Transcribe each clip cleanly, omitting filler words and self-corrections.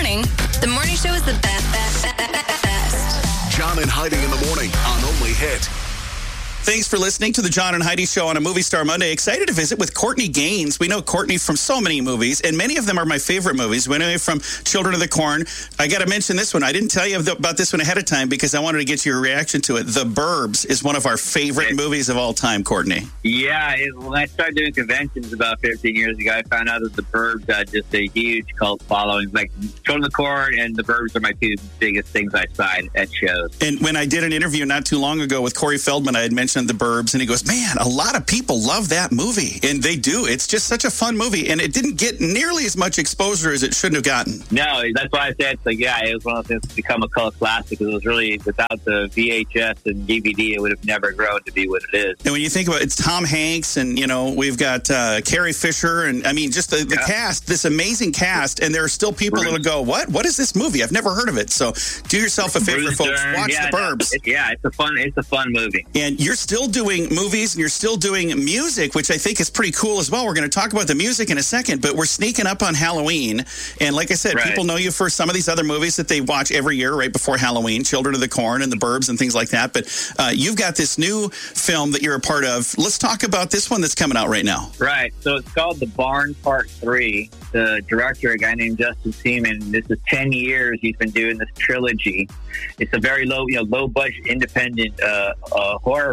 morning. The morning show is the best. John and Heidi in the morning on Only Hit. Thanks for listening to the John and Heidi Show on a Movie Star Monday. Excited to visit with Courtney Gaines. We know Courtney from so many movies, and many of them are my favorite movies. We know you from Children of the Corn. I got to mention this one. I didn't tell you about this one ahead of time because I wanted to get your reaction to it. The Burbs is one of our favorite movies of all time, Courtney. Yeah, when I started doing conventions about 15 years ago, I found out that the Burbs had just a huge cult following. Like Children of the Corn and the Burbs are my two biggest things I saw at shows. And when I did an interview not too long ago with Corey Feldman, I had mentioned the Burbs, and he goes, man, a lot of people love that movie. And they do. It's just such a fun movie, and it didn't get nearly as much exposure as it shouldn't have gotten. No, that's why I said, it was one of those things to become a cult classic, because it was really, without the VHS and DVD, it would have never grown to be what it is. And when you think about it, it's Tom Hanks, and, we've got Carrie Fisher, and, just the cast, this amazing cast, and there are still people that'll go, what is this movie? I've never heard of it. So do yourself a favor, folks. Watch The Burbs. It's a fun movie. And you're still doing movies, and you're still doing music, which I think is pretty cool as well. We're going to talk about the music in a second, but we're sneaking up on Halloween. And like I said, people know you for some of these other movies that they watch every year right before Halloween, Children of the Corn and the Burbs and things like that. But you've got this new film that you're a part of. Let's talk about this one that's coming out right now. Right. So it's called The Barn Part 3. The director, a guy named Justin Seaman, this is 10 years he's been doing this trilogy. It's a very low budget, independent horror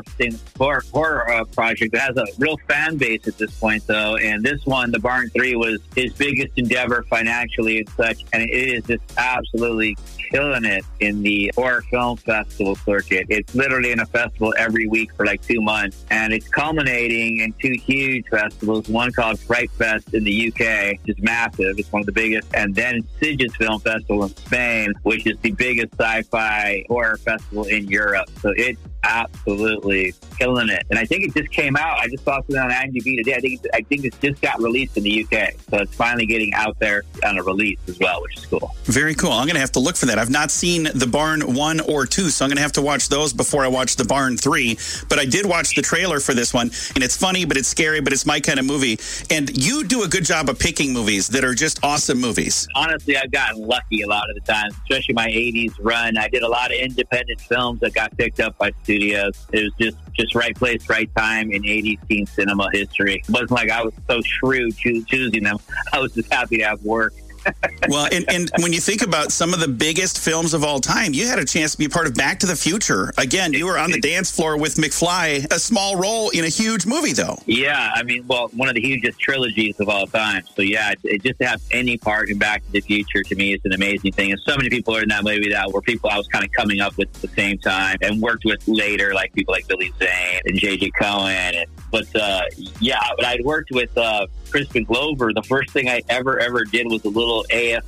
project that has a real fan base at this point, though. And this one, The Barn 3, was his biggest endeavor financially and such, and it is just absolutely killing it in the horror film festival circuit. It's literally in a festival every week for like 2 months, and it's culminating in 2 huge festivals. One called Fright Fest in the UK, which is massive. It's one of the biggest. And then Sitges Film Festival in Spain, which is the biggest sci-fi horror festival in Europe. So it's absolutely killing it. And I think it just came out. I just saw something on IMDb today. I think it just got released in the UK. So it's finally getting out there on a release as well, which is cool. Very cool. I'm going to have to look for that. I've not seen The Barn 1 or 2, so I'm going to have to watch those before I watch The Barn 3. But I did watch the trailer for this one, and it's funny, but it's scary, but it's my kind of movie. And you do a good job of picking movies that are just awesome movies. Honestly, I've gotten lucky a lot of the time, especially my 80s run. I did a lot of independent films that got picked up by studios. It was just right place, right time in 80s teen cinema history. It wasn't like I was so shrewd choosing them. I was just happy to have work. Well, and when you think about some of the biggest films of all time, you had a chance to be part of Back to the Future. Again, you were on the dance floor with McFly, a small role in a huge movie, though. Yeah, one of the hugest trilogies of all time. So, yeah, it just to have any part in Back to the Future, to me, is an amazing thing. And so many people are in that movie that were people I was kind of coming up with at the same time and worked with later, like people like Billy Zane and J.J. Cohen. But I'd worked with Crispin Glover. The first thing I ever did was a little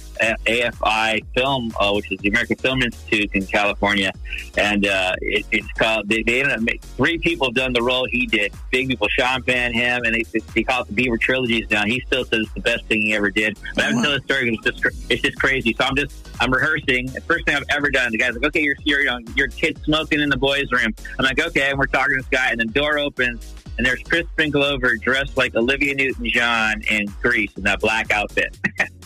AFI film, which is the American Film Institute in California, and it's called. They ended up 3 people have done the role he did. Big people, Sean Penn, him, and they call it the Beaver Trilogies now. He still says it's the best thing he ever did. But I haven't told the story because it's just crazy. So I'm rehearsing. The first thing I've ever done, the guy's like, okay, your kid's smoking in the boys' room. I'm like, okay, and we're talking to this guy, and the door opens. And there's Crispin Glover dressed like Olivia Newton-John in Grease in that black outfit.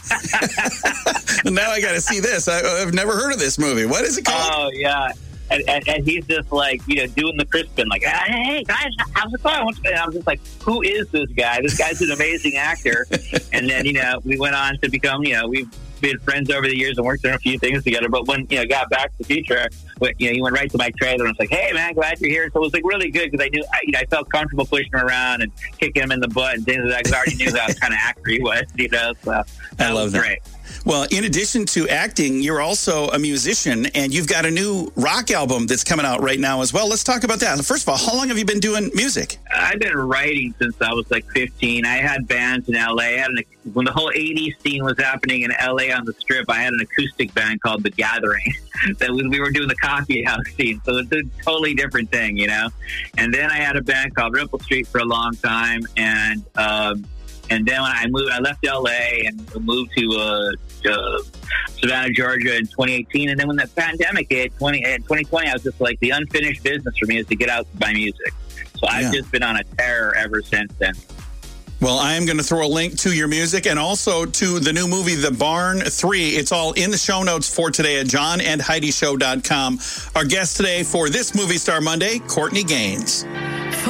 Now I got to see this. I've never heard of this movie. What is it called? Oh, yeah. And he's just like, doing the Crispin, like, hey, guys, how's it going? And I was just like, who is this guy? This guy's an amazing actor. And then, we went on to become, we've been friends over the years and worked on a few things together. But when, got Back to the Future, he went right to my trailer and I was like, hey, man, glad you're here. So it was like really good because I knew I felt comfortable pushing him around and kicking him in the butt and things like that because I already knew that kind of actor he was, So I love that. Great. Well, in addition to acting, you're also a musician, and you've got a new rock album that's coming out right now as well. Let's talk about that. First of all, how long have you been doing music? I've been writing since I was like 15. I had bands in L.A. When the whole 80s scene was happening in L.A. on the Strip, I had an acoustic band called The Gathering. We were doing the coffee house scene, so it's a totally different thing, And then I had a band called Ripple Street for a long time, and then when I left L.A. and moved to Savannah, Georgia in 2018. And then when the pandemic hit, 2020, I was just like, the unfinished business for me is to get out to buy music. So I've just been on a tear ever since then. Well, I am going to throw a link to your music and also to the new movie, The Barn 3. It's all in the show notes for today at johnandheidishow.com. Our guest today for this Movie Star Monday, Courtney Gaines.